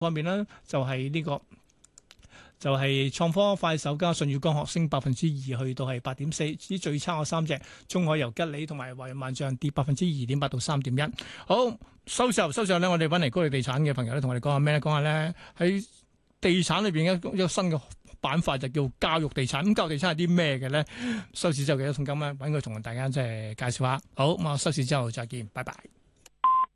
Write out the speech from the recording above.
方面咧，就係呢個。就係創科、快手加舜宇光學升2%，去到係8.4。至於最差嘅三隻，中海油、吉利同埋華潤萬象跌2.8%到3.1。好，收市後咧，我哋揾嚟高力地產嘅朋友咧，同我哋講下咩咧？講下咧喺地產裏邊一個新嘅板塊就叫教育地產。咁教育地產係啲咩嘅咧？收市之後嘅一桶金咧，揾佢同大家即係介紹下。好，咁啊收市之後再見，拜拜。